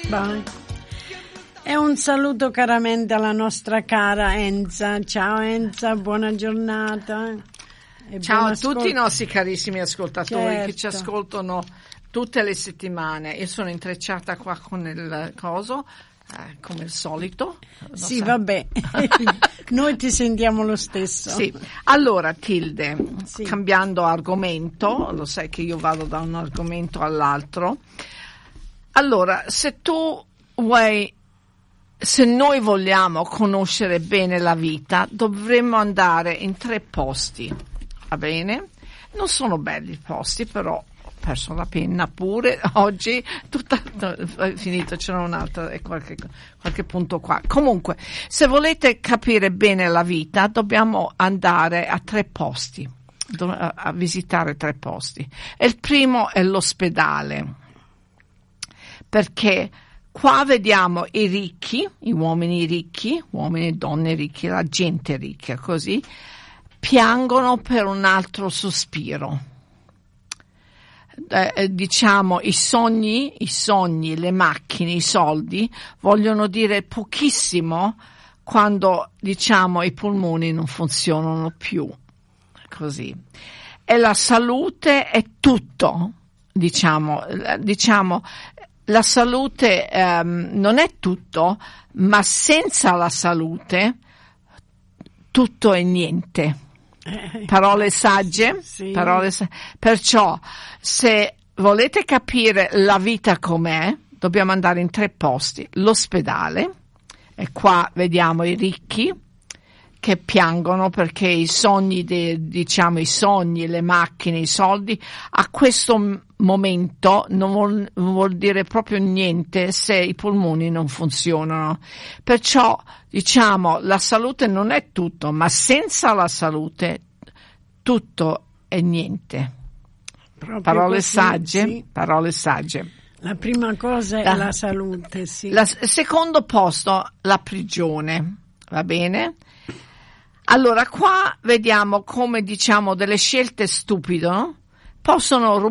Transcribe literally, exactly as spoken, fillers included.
Vai. E un saluto caramente alla nostra cara Enza. Ciao Enza, buona giornata. E ciao a ascolto. Tutti i nostri carissimi ascoltatori, certo, che ci ascoltano tutte le settimane. Io sono intrecciata qua con il coso, eh, come al solito. Sì, so. vabbè, noi ti sentiamo lo stesso. Sì. Allora Tilde, sì. cambiando argomento, lo sai che io vado da un argomento all'altro. Allora, se tu vuoi, se noi vogliamo conoscere bene la vita, dovremmo andare in tre posti, va bene? Non sono belli i posti, però ho perso la penna pure oggi, tutta, è finito, c'era un'altra e qualche, qualche punto qua. Comunque, se volete capire bene la vita, dobbiamo andare a tre posti, a, a visitare tre posti. E il primo è l'ospedale. Perché qua vediamo i ricchi, i uomini ricchi, uomini e donne ricchi, la gente ricca, così, piangono per un altro sospiro. Eh, diciamo, i sogni, i sogni, le macchine, i soldi vogliono dire pochissimo quando, diciamo, i polmoni non funzionano più, così. E la salute è tutto, diciamo, diciamo, la salute um, non è tutto, ma senza la salute tutto è niente. Parole sagge, sì. parole sa- perciò se volete capire la vita com'è, dobbiamo andare in tre posti: l'ospedale, e qua vediamo i ricchi che piangono perché i sogni, de, diciamo i sogni, le macchine, i soldi, a questo momento non vuol, non vuol dire proprio niente se i polmoni non funzionano. Perciò, diciamo, la salute non è tutto, ma senza la salute tutto è niente. Proprio parole così, sagge, sì. Parole sagge. La prima cosa è la, la salute, sì. La, secondo posto, la prigione, va bene? Allora, qua vediamo come, diciamo, delle scelte stupide, no? Possono